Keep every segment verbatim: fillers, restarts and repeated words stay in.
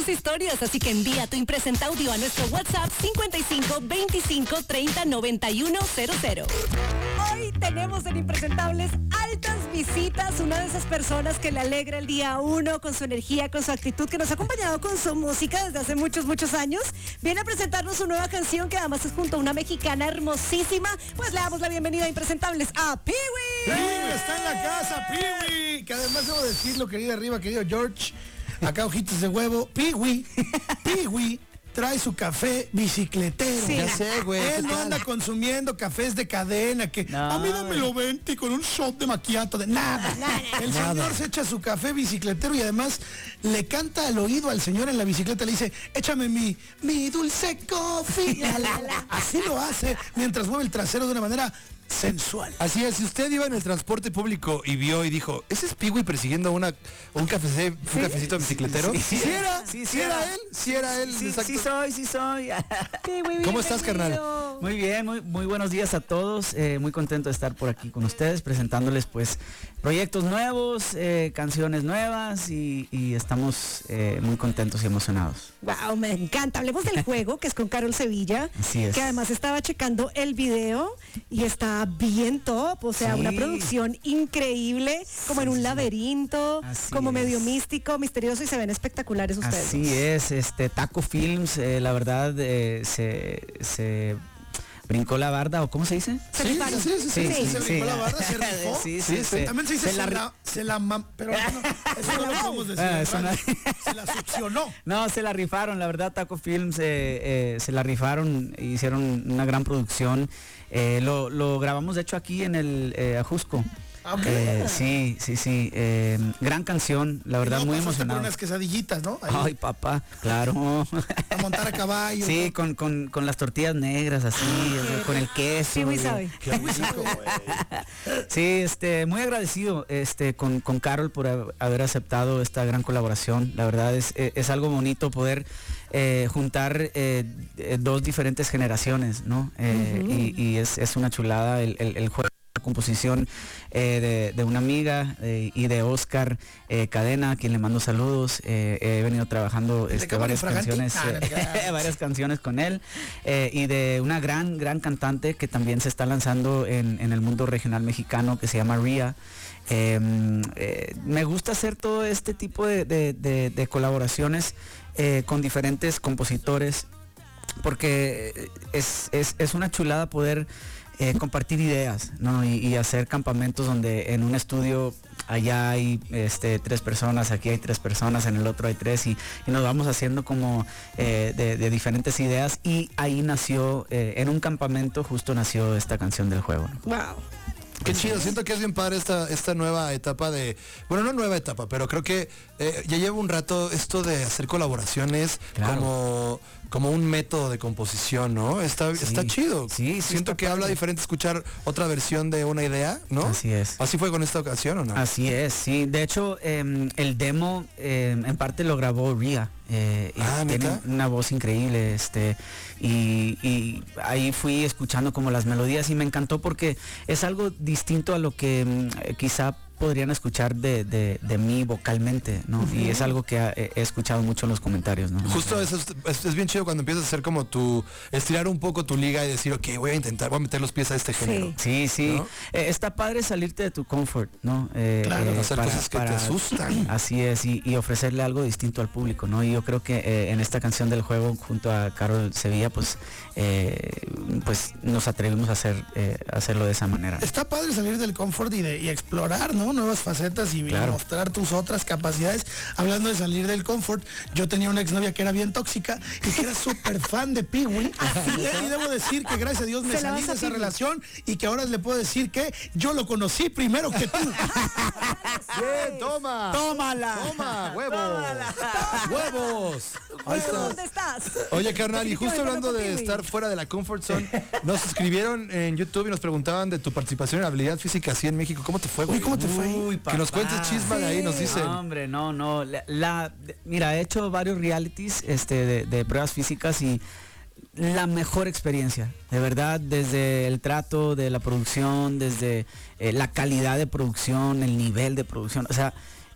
historias, así que envía tu impresenta audio a nuestro WhatsApp cincuenta y cinco veinticinco treinta noventa y uno cero cero. Hoy tenemos en Impresentables altas visitas, una de esas personas que le alegra el día a uno con su energía, con su actitud, que nos ha acompañado con su música desde hace muchos, muchos años. Viene a presentarnos su nueva canción, que además es junto a una mexicana hermosísima. Pues le damos la bienvenida a Impresentables a Pee-Wee. Pee-Wee está en la casa, Pee-Wee, que además debo decirlo, querida arriba, querido George, acá ojitos de huevo, Pee-Wee, Pee-Wee trae su café bicicletero. Sí. Ya sé, güey. Él no anda consumiendo cafés de cadena, que no, a mí dámelo veinte con un shot de macchiato, de nada. El nada. señor se echa su café bicicletero y además le canta al oído al señor en la bicicleta, le dice, échame mi, mi dulce coffee. Así lo hace mientras mueve el trasero de una manera sensual. Así es, si usted iba en el transporte público y vio y dijo, ¿ese es Pee-Wee persiguiendo una, un, café, un ¿Sí? cafecito bicicletero? Sí, sí, sí, era, sí, sí era él, sí era él. Sí, sí soy, sí soy. ¿Cómo estás, carnal? Muy bien, muy, muy buenos días a todos. Eh, muy contento de estar por aquí con ustedes, presentándoles pues proyectos nuevos, eh, canciones nuevas y, y estamos eh, muy contentos y emocionados. Wow, me encanta. Hablemos del juego, que es con Carol Sevilla, Así es. que además estaba checando el video y está bien top, o sea, Sí. una producción increíble, como en un Sí. laberinto, Así como es. medio místico, misterioso, y se ven espectaculares ustedes. Así es, este Taco Films, eh, la verdad eh, se, se brincó la barda, o ¿cómo se dice? Se Sí, rifaron. sí, sí, sí, Sí, sí, se sí. brincó la barra, se rifó. Sí, sí, Sí, se- también se dice se se la la, ri- se la mam- pero no, eso no lo podemos decir. Ah, eso no- Se la succionó. No, se la rifaron, la verdad, Taco Films eh, eh, se la rifaron, hicieron una gran producción. Eh, lo, lo grabamos, de hecho, aquí en el eh, Ajusco. Ah, ok. Eh, sí, sí, sí. eh, gran canción, la verdad, Y luego muy pasaste por emocionado. unas quesadillitas, ¿no? Ahí, Ay, papá, claro. a montar a caballo. Sí, ¿no? con, con, con las tortillas negras así, o sea, con el queso. Sí, muy sabe. Qué rico, güey. Sí, este, muy agradecido este, con, con Carol por ha- haber aceptado esta gran colaboración. La verdad es, es, es algo bonito poder eh, juntar eh, eh, dos diferentes generaciones, ¿no? Eh, Ujú. y, y es, es una chulada el, el, el juego. La composición eh, de, de una amiga eh, y de Oscar eh, Cadena, a quien le mando saludos. Eh, he venido trabajando ¿De este, Cámara varias Infraganti? canciones, Ah, no te eh, creas. varias canciones con él eh, y de una gran, gran cantante que también se está lanzando en, en el mundo regional mexicano, que se llama Ria. Eh, eh, me gusta hacer todo este tipo de, de- de- de colaboraciones eh, con diferentes compositores, porque es, es, es una chulada poder eh, compartir ideas, ¿no? Y, y hacer campamentos donde en un estudio allá hay este, tres personas, aquí hay tres personas, en el otro hay tres, y, y nos vamos haciendo como eh, de, de diferentes ideas, y ahí nació, eh, en un campamento justo nació esta canción del juego, ¿no? Wow. Qué chido, siento que es bien padre esta, esta nueva etapa de, bueno, no nueva etapa, pero creo que eh, ya llevo un rato esto de hacer colaboraciones Claro. como, como un método de composición, ¿no? Está, Sí. está chido. Sí, sí, Siento está que habla padre. diferente escuchar otra versión de una idea, ¿no? Así es. ¿Así fue con esta ocasión o no? Así es, sí. De hecho, eh, el demo eh, en parte lo grabó Ria. Eh, y Ah, tiene ¿neta? una voz increíble, este, y, y ahí fui escuchando como las melodías y me encantó porque es algo distinto a lo que mm, quizá podrían escuchar de, de, de mí vocalmente, ¿no? Y es algo que ha- he, he escuchado mucho en los comentarios, ¿no? Justo eso es, es- es bien chido cuando empiezas a hacer como tu, estirar un poco tu liga y decir, ok, voy a intentar, voy a meter los pies a este género. Sí, sí. ¿No? Eh, está padre salirte de tu comfort, ¿no? Eh, Claro, eh, hacer cosas que te asustan. Así es, y, y ofrecerle algo distinto al público, ¿no? Y yo creo que eh, en esta canción del juego, junto a Carol Sevilla, pues, eh, pues nos atrevimos a hacer, eh, a hacerlo de esa manera. Está padre salir del confort y, de, y explorar, ¿no? Nuevas facetas y, y Claro. mostrar tus otras capacidades. Hablando de salir del confort, yo tenía una exnovia que era bien tóxica y que era súper fan de Pee-Wee. Y debo decir que gracias a Dios me Se la salí vas de a esa Pee-Wee. relación y que ahora le puedo decir que yo lo conocí primero que tú. Bien, toma. ¡Tómala! Toma, huevos. Huevos. Ahí está. ¿Dónde estás? Oye, carnal, y justo hablando de Definitivamente estar fuera de la comfort zone, nos escribieron en YouTube y nos preguntaban de tu participación en habilidad física así en México. ¿Cómo te fue, güey? Uy, ¿cómo te fue? Uy, Que nos papá. cuentes chisma de ahí, nos dicen. No, hombre, no, no. La, la- de- mira, he hecho varios realities este, de, de pruebas físicas y la mejor experiencia, de verdad, desde el trato de la producción, desde eh, la calidad de producción, el nivel de producción, o sea,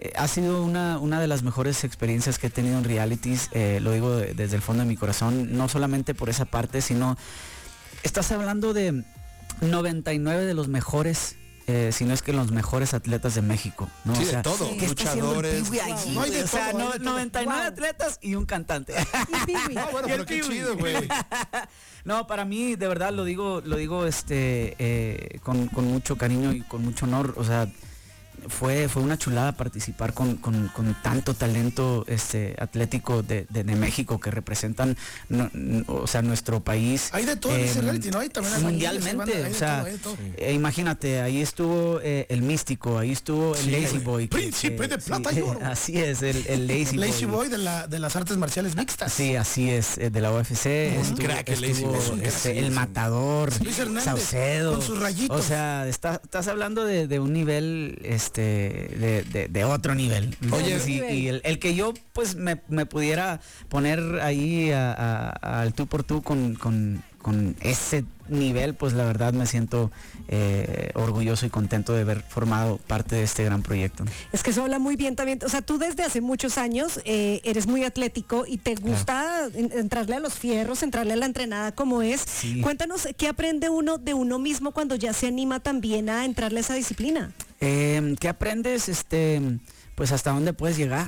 eh, ha sido una, una de las mejores experiencias que he tenido en realities, eh, lo digo de, desde el fondo de mi corazón, no solamente por esa parte, sino estás hablando de noventa y nueve de los mejores, eh, si no es que los mejores atletas de México, ¿no? Sí, o sea, de todo, ¿qué está haciendo el luchadores. Pee Wee ahí, No hay de güey? O sea, todo, hay no- de todo. noventa y nueve Wow. atletas y un cantante. Y Pee Wee. Ah, bueno, Y el pero qué Pee Wee. chido, güey. No, para mí, de verdad, lo digo, lo digo este, eh, con, con mucho cariño y con mucho honor. O sea, fue, fue una chulada participar con, con- con tanto talento este, atlético de, de- de México que representan, no- n- o sea, nuestro país. Hay de todo en ese em, reality, ¿no? Hay también albañiles, hay mundialmente, de o sea, todo, hay de todo. eh, imagínate, ahí estuvo eh, el Místico, ahí estuvo el Sí, Lazy güey. Boy. que- Príncipe que- de plata sí, y oro. Así es, el, el Lazy, Lazy Boy. Boy de, la, de las artes marciales mixtas. Sí, así es, eh, de la U F C. Un estuvo- crack el Lazy estuvo, Boy, es un crack, este, sí, el sí. Matador, Luis Hernández, Saucedo. con sus rayitos. O sea, está- estás hablando de, de un nivel, este, de, de- de otro nivel. Oye, Entonces, y, y el, el que yo pues me, me pudiera poner ahí a- a- al tú por tú con, con- con ese nivel, pues la verdad me siento eh, orgulloso y contento de haber formado parte de este gran proyecto. Es que eso habla muy bien también. O sea, tú desde hace muchos años eh, eres muy atlético y te gusta en- entrarle a los fierros, entrarle a la entrenada como es. Sí. Cuéntanos, ¿qué aprende uno de uno mismo cuando ya se anima también a entrarle a esa disciplina? Eh, ¿Qué aprendes? Este, pues hasta dónde puedes llegar.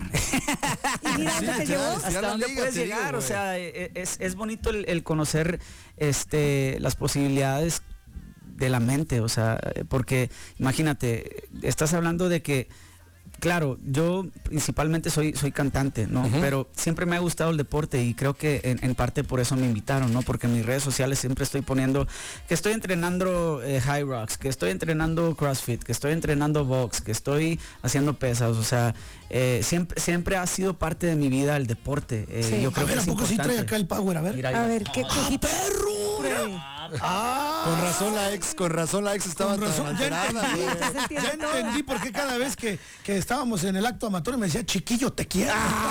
Y mira, Sí, ¿dónde te ya, llevó? ya hasta la dónde liga, puedes te digo, llegar, o güey. sea, e- es, es bonito el, el conocer este las posibilidades de la mente, o sea, porque imagínate, estás hablando de que, claro, yo principalmente soy, soy cantante, ¿no? Ujú. Pero siempre me ha gustado el deporte y creo que en, en parte por eso me invitaron, ¿no? Porque en mis redes sociales siempre estoy poniendo que estoy entrenando eh, high rocks, que estoy entrenando CrossFit, que estoy entrenando box, que estoy haciendo pesas, o sea, eh, siempre, siempre ha sido parte de mi vida el deporte. eh, Sí. yo A creo ver, que ¿a es poco sí trae importante. acá el power? A ver. Mira, A ver, ¿qué ¡Ah, cojito? perro! Pruebe. Ah, Con razón la ex, con razón la ex estaba con razón, tan ya alterada, entendí, güey. Se entiende ya todo. entendí por qué cada vez que, que estábamos en el acto amatorio me decía, chiquillo, te quiero.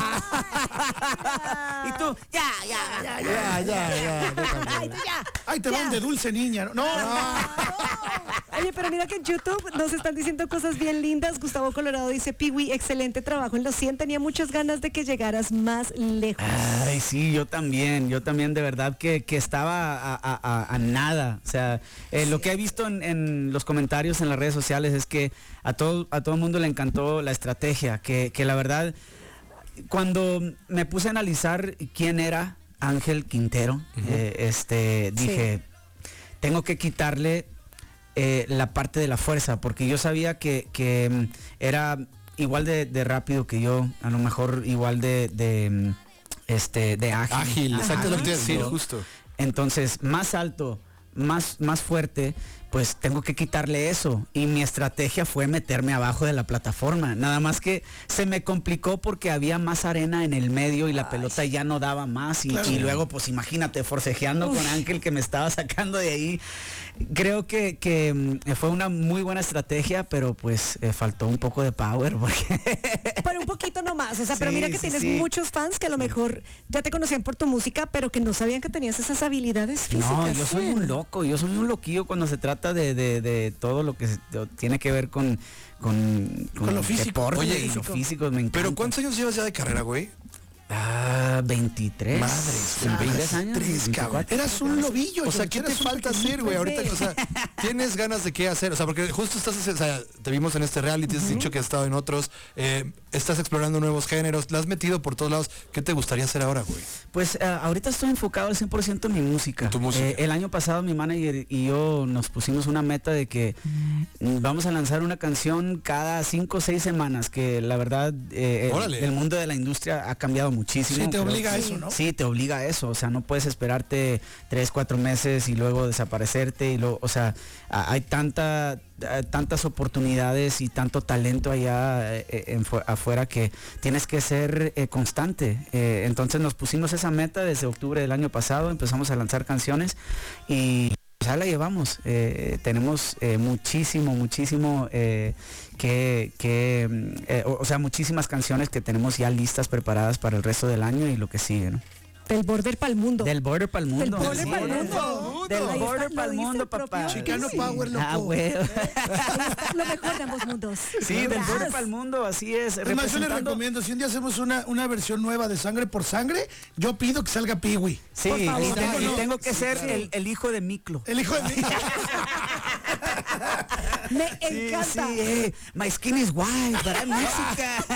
Ah. y tú, ya, ya, ya, Ya, ya, ya. déjame. Ay, tú ya. Ay, te van de dulce niña. No, Oye, pero mira que en YouTube nos están diciendo cosas bien lindas. Gustavo Colorado dice, Pee Wee, excelente trabajo en los cien. Tenía muchas ganas de que llegaras más lejos. Ay, sí, yo también, yo también de verdad que, que estaba a, a- a- a nada. O sea, eh, lo que he visto en, en los comentarios en las redes sociales es que a todo a todo el mundo le encantó la estrategia, que, que la verdad, cuando me puse a analizar quién era Ángel Quintero, eh, este, dije, tengo que quitarle eh, la parte de la fuerza, porque yo sabía que, que mm, era igual de, de rápido que yo, a lo mejor igual de, de, mm, este, de ágil. Ágil, exacto, es lo que te iba a decir, ¿no? justo. Entonces, más alto, más, más fuerte, pues tengo que quitarle eso. Y mi estrategia fue meterme abajo de la plataforma. Nada más que se me complicó porque había más arena en el medio y la pelota ya no daba más. Y, Claro. y luego, pues imagínate, forcejeando con Ángel que me estaba sacando de ahí. Creo que, que mm, fue una muy buena estrategia, pero pues eh, faltó un poco de power porque... Pero un poquito nomás, o sea, pero Sí, mira que sí, tienes sí. muchos fans que a lo mejor ya te conocían por tu música, pero que no sabían que tenías esas habilidades físicas. No, yo soy ¿eh? un loco, yo soy un loquillo cuando se trata de, de- de todo lo que se- tiene que ver con, con, Con lo físico. deporte Oye, y lo físico. físico, me encanta. Pero ¿cuántos años llevas ya de carrera, güey? Ah, veintitrés. Madres, veintitrés años. Tres, cabrón. veinticuatro. Eras un lobillo. O sea, ¿qué George, te eras un falta pequeñito. hacer, güey? Ahorita, o sea, ¿tienes ganas de qué hacer? O sea, porque justo estás, o sea, te vimos en este reality, has dicho que has estado en otros, eh, estás explorando nuevos géneros, la has metido por todos lados. ¿Qué te gustaría hacer ahora, güey? Pues ah, ahorita estoy enfocado al cien por ciento en mi música. En tu música. Eh, el año pasado mi manager y yo nos pusimos una meta de que mm, vamos a lanzar una canción cada cinco o seis semanas, que la verdad eh, el, Órale. el mundo de la industria ha cambiado muchísimo. Sí, te Creo obliga a que- eso, ¿no? Sí, te obliga a eso, o sea, no puedes esperarte tres, cuatro meses y luego desaparecerte y luego, o sea, a- hay tanta, a- tantas oportunidades y tanto talento allá eh, en fu- afuera que tienes que ser eh, constante. Eh, entonces nos pusimos esa meta desde octubre del año pasado, empezamos a lanzar canciones y pues ahí la llevamos. Eh, tenemos eh, muchísimo, muchísimo eh, que, que mm, eh, o, o sea, muchísimas canciones que tenemos ya listas, preparadas para el resto del año y lo que sigue, ¿no? Del border para el mundo. Del border para el mundo. Del border así pa'l es. mundo. mundo. Del Ahí está, border lo para el dice mundo, el propio papá. Chicano Sí. Power, loco. Ah, güey. Ahí está lo mejor de ambos mundos. Sí, del Verás. border para el mundo, así es. Es más, yo les representando- recomiendo, si un día hacemos una, una versión nueva de Sangre por Sangre, yo pido que salga Piwi. Sí, Por y favor. tengo, y No, tengo que sí, ser claro. el, el hijo de Miklo. El hijo de mí. Me Sí, encanta. sí, eh, my skin is white, but I'm música.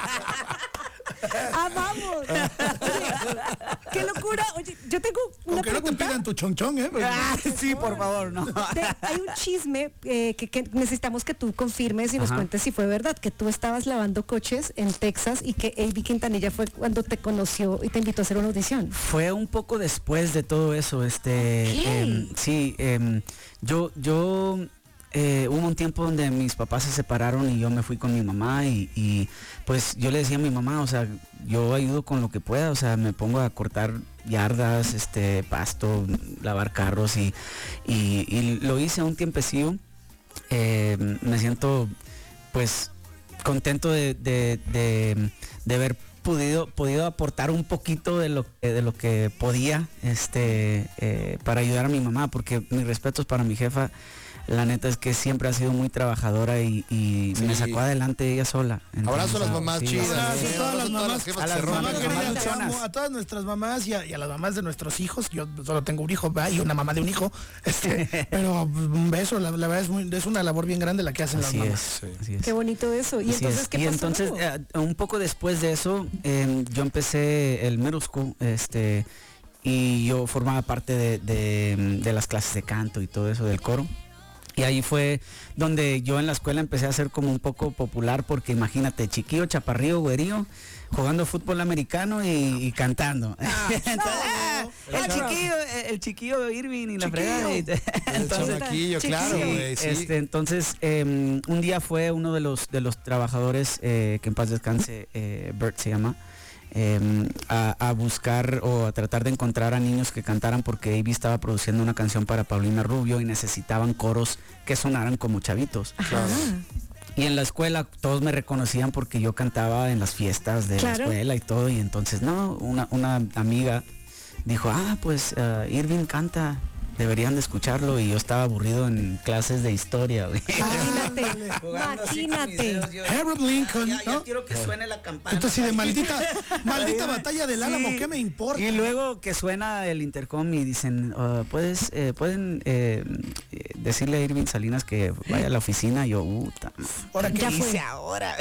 Amamos. Oye, qué locura. Oye, yo tengo una Aunque no te pregunta. pidan tu chonchón, ¿eh? Porque- Ah, sí, por favor, no. De- hay un chisme eh, que, que necesitamos que tú confirmes y nos Ajá. cuentes si fue verdad, que tú estabas lavando coches en Texas y que A B Quintanilla fue cuando te conoció y te invitó a hacer una audición. Fue un poco después de todo eso, este, Ok. em, sí, em, yo, yo, eh, hubo un tiempo donde mis papás se separaron y yo me fui con mi mamá y, y, pues yo le decía a mi mamá, o sea, yo ayudo con lo que pueda, o sea, me pongo a cortar yardas, este, pasto, lavar carros y, y, y lo hice un tiempecillo. Eh, me siento pues contento de, de, de, de haber podido, podido aportar un poquito de lo, eh, de lo que podía este, eh, para ayudar a mi mamá, porque mis respetos para mi jefa. La neta es que siempre ha sido muy trabajadora y, y Sí. me sacó adelante ella sola. Abrazo a las Entonces, mamás sí, chidas. Abrazo ¿eh? a todas las Abrazo mamás, jefas a que las se rompen. Mamá mamás querida, mamás te luchonas. amo. A todas nuestras mamás y a, y a las mamás de nuestros hijos. Yo solo tengo un hijo, ¿verdad? Y una mamá de un hijo. Este, pero un beso, la, la verdad es, muy, es una labor bien grande la que hacen Así las es, mamás. Sí. así es. Qué bonito eso. Y Así entonces, es. ¿qué Y pasó entonces, luego? eh, un poco después de eso, eh, yo empecé el middle school, este, y yo formaba parte de, de- de las clases de canto y todo eso del coro. Y ahí fue donde yo en la escuela empecé a ser como un poco popular, porque imagínate, chiquillo, chaparrillo, güerillo, jugando fútbol americano y, y cantando. Entonces, ah, el chiquillo, el chiquillo Irving y la fregada. y- El Entonces, chamaquillo, claro, chiquillo. güey. Sí. este, entonces, eh, un día fue uno de los de los trabajadores, eh, que en paz descanse, eh, Bert se llama, eh, a, a buscar o a tratar de encontrar a niños que cantaran, porque A B estaba produciendo una canción para Paulina Rubio y necesitaban coros que sonaran como chavitos. Ajá. Y en la escuela todos me reconocían porque yo cantaba en las fiestas de Claro. la escuela y todo, y entonces no, una, una amiga dijo, ah, pues uh, Irving canta, deberían de escucharlo, y yo estaba aburrido en clases de historia, güey. Imagínate, Jugando así con mis dedos, imagínate. yo, Abraham Lincoln, ya, ya ¿no? quiero que suene la campana. Entonces, sí, de maldita, maldita batalla del Álamo, Sí. ¿qué me importa? Y luego que suena el intercom y dicen, "Ah, puedes, eh, pueden eh, eh, decirle a Irving Salinas que vaya a la oficina". Y yo, puta, Ahora, ¿qué Ya hice? fue. ahora?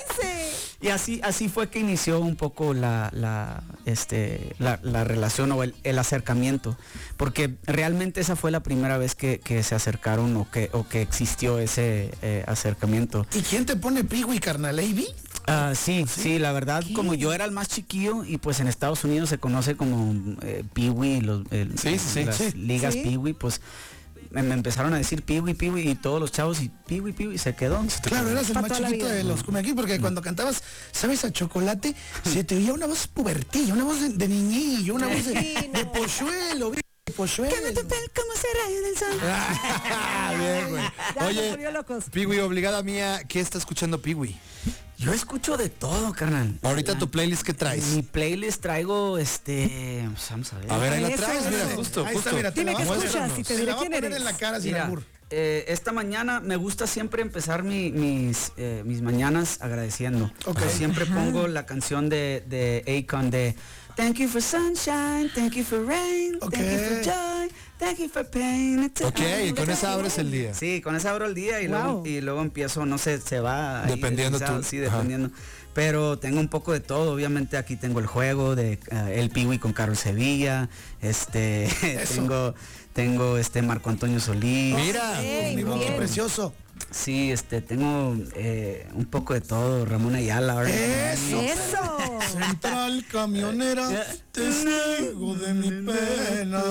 Y así, así fue que inició un poco la, la, este, la, la relación o el, el acercamiento, porque realmente esa fue la primera vez que, que se acercaron o que, o que existió ese eh, acercamiento. ¿Y quién te pone Piwi, carnal? ¿A B? Ah, sí, sí, la verdad, como yo era el más chiquillo, y pues en Estados Unidos se conoce como eh, Pee-wee, los, el- Sí, sí, sí. las Sí. ligas Sí. Pee-wee, pues me, me empezaron a decir Pee-wee, Pee-wee, y todos los chavos, y Pee-wee, Pee-wee, se quedó. Claro, eras el Pa' más toda la chiquito vida. de los come aquí, porque cuando cantabas, ¿sabes? A Chocolate, se te oía una voz pubertilla, una voz de, de niñillo, una voz de, Sí, no. de polluelo, de polluelo. ¿Cómo será del sol? Ah, bien, güey. Ya nos Oye, volvió locos. Piwi, obligada mía, ¿qué está escuchando Piwi? Yo escucho de todo, carnal. Ahorita tu playlist, ¿qué Mi traes? playlist traigo, este, pues, vamos a ver. A ver, ahí la Eso, traes, mira, eso. justo, Ahí está, justo. mira, te Dime la qué vamos a escuchas poner- y te te diré la voy a quién poner eres. en la cara sin Mira, albur. eh, esta mañana me gusta siempre empezar mi- mis, eh, mis mañanas agradeciendo. Ok. Siempre pongo la canción de, de Akon de Thank you for sunshine, thank you for rain, Ok. thank you for joy, thank you for pain. It's a- Ok, y con esa abres el día. Sí, con esa abro el día y, luego, Wow. y luego empiezo, no sé, se va. ahí Dependiendo deslizado, tú. Sí, Ajá. dependiendo. Pero tengo un poco de todo, obviamente aquí tengo el juego de eh, el Piwi con Carlos Sevilla, este, tengo, tengo este Marco Antonio Solís. Mira, Ey, Mi muy boqui bien. precioso. Sí, este, tengo eh, un poco de todo, Ramón Ayala. ahora- Eso. Eso. Central camionera, testigo de mi pena.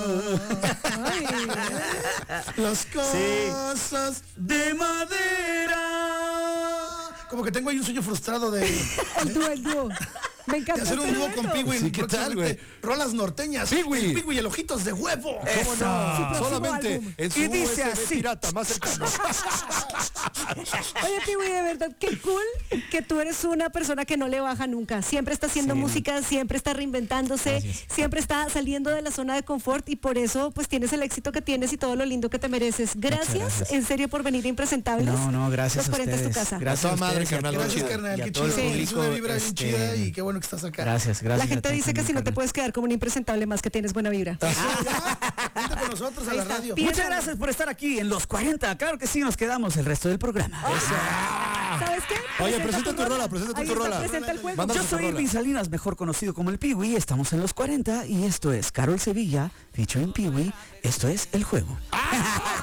Ay, Las cosas de madera como que tengo ahí un sueño frustrado de, El dúo, el dúo. Me de encanta. hacer un este dúo dueto. con Piwi. Sí, ¿qué tal, güey? Rolas norteñas. Piwi. El Piwi y el ojitos de huevo. ¿Cómo Su no? próximo Solamente álbum. en su Y dice U S B así. pirata más cercano. Oye, Piwi, de verdad, qué cool que tú eres una persona que no le baja nunca. Siempre está haciendo Sí. música, siempre está reinventándose, Gracias. siempre está saliendo de la zona de confort y por eso pues tienes el éxito que tienes y todo lo lindo que te mereces. Gracias, gracias. en serio, por venir a Impresentables. No, no, gracias Los a cuarenta es tu ustedes. casa. Gracias A toda a madre, ustedes y a carnal, todo- Gracias, chido. carnal. y a Qué todo el chido. Es público, una vibra bien este, chida y qué bueno que estás acá. Gracias, gracias. La a gente ti dice que también, si no te carnal. puedes quedar como un impresentable más que tienes buena vibra. Vente con nosotros a Ahí la está. radio. Piensa- Muchas gracias por estar aquí en los cuarenta. Claro que sí, nos quedamos el resto del programa. ¿Sabes qué? Oye, Presenta presenta tu rola, presenta Ahí tu está, rola. Presenta el juego. Mándanos Yo tu soy rola. Irving Salinas, mejor conocido como el Piwi. Estamos en los cuarenta y esto es Carol Sevilla, featuring Piwi. Esto es El Juego.